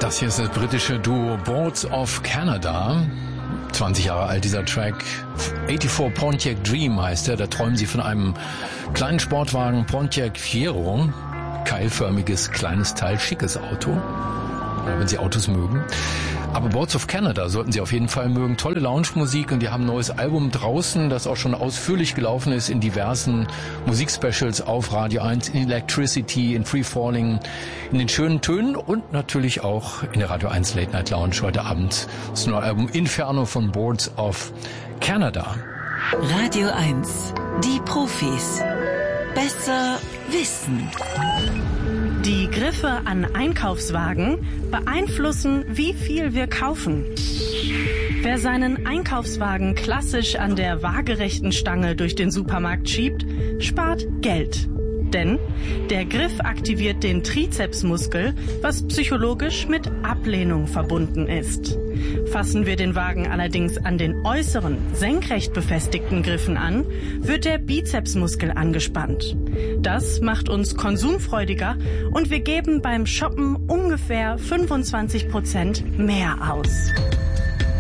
Das hier ist das britische Duo Boards of Canada. 20 Jahre alt dieser Track. 84 Pontiac Dream heißt er. Da träumen sie von einem kleinen Sportwagen Pontiac Fiero. Keilförmiges, kleines Teil, schickes Auto. Oder wenn Sie Autos mögen. Aber Boards of Canada sollten Sie auf jeden Fall mögen. Tolle Lounge-Musik und die haben ein neues Album draußen, das auch schon ausführlich gelaufen ist in diversen Musikspecials auf Radio 1, in Electricity, in Free Falling, in den schönen Tönen und natürlich auch in der Radio 1 Late Night Lounge heute Abend. Das neue Album Inferno von Boards of Canada. Radio 1, die Profis. Besser wissen. Die Griffe an Einkaufswagen beeinflussen, wie viel wir kaufen. Wer seinen Einkaufswagen klassisch an der waagerechten Stange durch den Supermarkt schiebt, spart Geld. Denn der Griff aktiviert den Trizepsmuskel, was psychologisch mit Ablehnung verbunden ist. Fassen wir den Wagen allerdings an den äußeren, senkrecht befestigten Griffen an, wird der Bizepsmuskel angespannt. Das macht uns konsumfreudiger und wir geben beim Shoppen ungefähr 25% mehr aus.